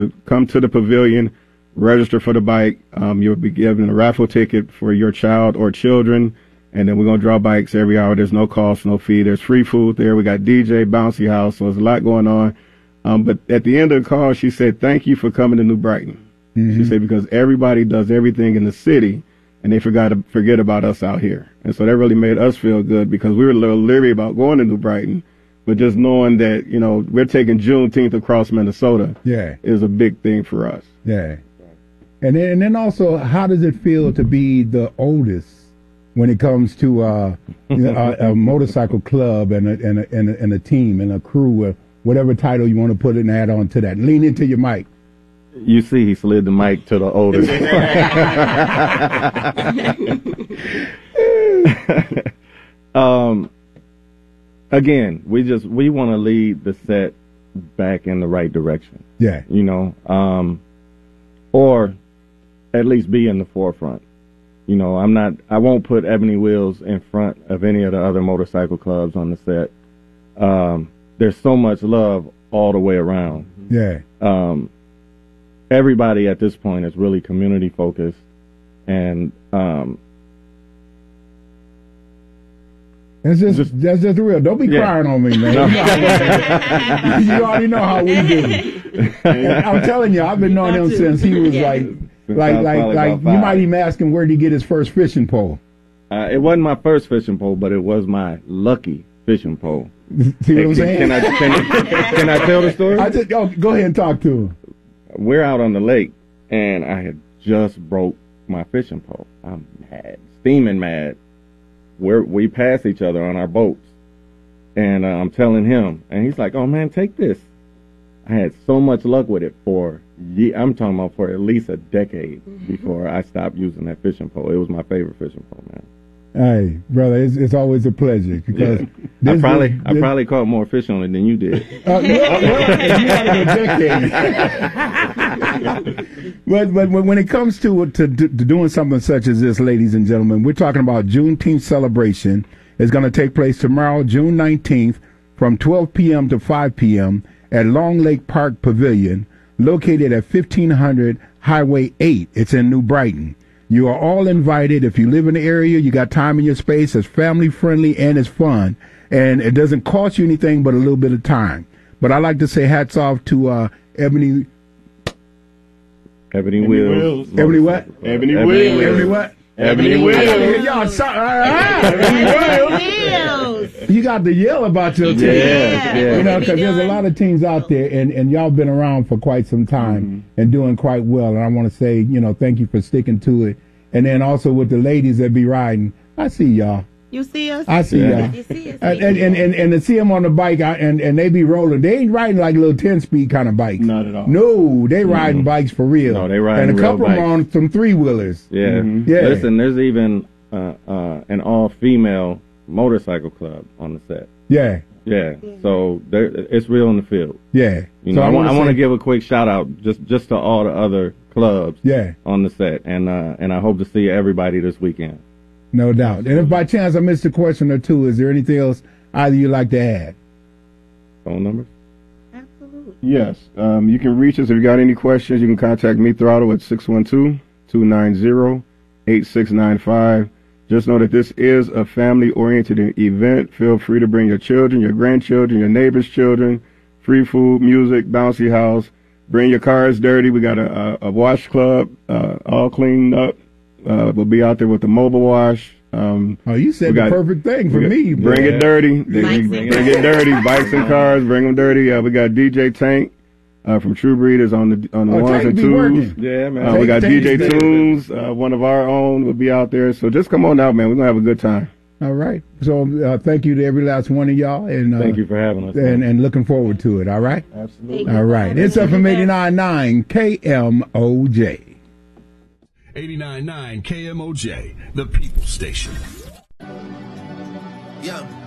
Come to the pavilion, register for the bike. You'll be given a raffle ticket for your child or children, and then we're going to draw bikes every hour. There's no cost, no fee. There's free food there. We got DJ, bouncy house, so there's a lot going on. But at the end of the call, she said, thank you for coming to New Brighton. She said, because everybody does everything in the city, and they forget about us out here. And so that really made us feel good, because we were a little leery about going to New Brighton. But just knowing that, you know, we're taking Juneteenth across Minnesota is a big thing for us. Yeah. And then also, how does it feel to be the oldest when it comes to a motorcycle club and a team and a crew, whatever title you want to put it and add on to that? Lean into your mic. You see, he slid the mic to the oldest. Again, we want to lead the set back in the right direction. Yeah. You know, or at least be in the forefront. You know, I won't put Ebony Wheels in front of any of the other motorcycle clubs on the set. There's so much love all the way around. Yeah. Everybody at this point is really community focused, and that's just real. Don't be crying on me, man. No. You already know how we do. And I'm telling you, I've been knowing him since he was like you might even ask him where did he get his first fishing pole. It wasn't my first fishing pole, but it was my lucky fishing pole. See what I'm saying? Can I tell the story? Go ahead and talk to him. We're out on the lake, and I had just broke my fishing pole. I'm mad, steaming mad. We pass each other on our boats, and I'm telling him, and he's like, "Oh man, take this." I had so much luck with it I'm talking about for at least a decade before I stopped using that fishing pole. It was my favorite fishing pole, man. Hey, brother, it's always a pleasure, because I probably caught more fish on it than you did. But when it comes to doing something such as this, ladies and gentlemen, we're talking about Juneteenth celebration. It's going to take place tomorrow, June 19th, from 12 p.m. to 5 p.m. at Long Lake Park Pavilion, located at 1500 Highway 8. It's in New Brighton. You are all invited. If you live in the area, you got time in your space. It's family friendly and it's fun. And it doesn't cost you anything but a little bit of time. But I like to say hats off to Ebony Wheels. Ebony what? Ebony Wheels. Ebony what? Ebony Wheels. Ebony Wheels. You got to yell about your team. Yeah. You know, because there's a lot of teams out there, and y'all been around for quite some time and doing quite well. And I want to say, you know, thank you for sticking to it. And then also with the ladies that be riding, I see y'all. You see us? I see y'all. You see us? And to see them on the bike, and they be rolling. They ain't riding like little 10-speed kind of bikes. Not at all. No, they riding bikes for real. No, they riding and a couple real of them on some 3-wheelers. Yeah. Yeah. Listen, there's even an all-female motorcycle club on the set. Yeah. Yeah. So it's real in the field. Yeah. You know, I want to give a quick shout out just to all the other clubs. Yeah. On the set, and I hope to see everybody this weekend. No doubt. And if by chance I missed a question or two, is there anything else either you'd like to add? Phone numbers? Absolutely. Yes. You can reach us if you got any questions. You can contact me, Throttle, at 612-290-8695. Just know that this is a family-oriented event. Feel free to bring your children, your grandchildren, your neighbors' children. Free food, music, bouncy house. Bring your cars dirty. We got a wash club, all cleaned up. We'll be out there with the mobile wash. You said the perfect thing for me. Bring it dirty. Bring it dirty. Bikes and cars, bring them dirty. We got DJ Tank from True Breeders on the ones and twos. Yeah, man. We got DJ Tunes, one of our own, will be out there. So just come on out, man. We're gonna have a good time. All right. So thank you to every last one of y'all, and thank you for having us. And looking forward to it. All right. Absolutely. All right. It's up from 89.9 KMOJ. 89.9 KMOJ, the People Station. Yeah.